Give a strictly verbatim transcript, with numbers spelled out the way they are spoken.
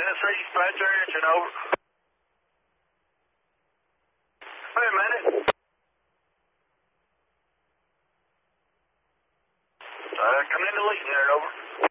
Tennessee, dispatcher engine over. Wait a minute. Uh, come into lead there, over.